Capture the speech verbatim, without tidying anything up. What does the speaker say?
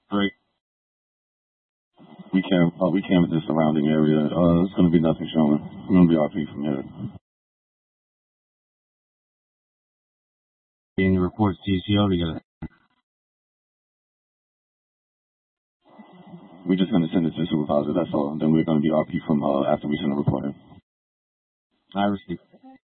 Three. We can't, uh, we can't with the surrounding area. Uh, there's going to be nothing showing. We're going to be R P from here. Any reports to C O together? We're just going to send it to the supervisor, that's all. Then we're going to be R P from uh, after we send the report in. I received.